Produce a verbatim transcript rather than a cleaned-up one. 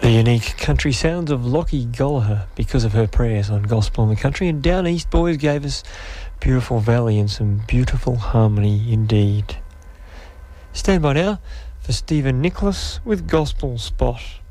The unique country sounds of Lockie Gallagher because of her prayers on Gospel in the Country, and Down East Boys gave us Beautiful Valley and some beautiful harmony indeed. Stand by now for Stephen Nicholas with Gospel Spot.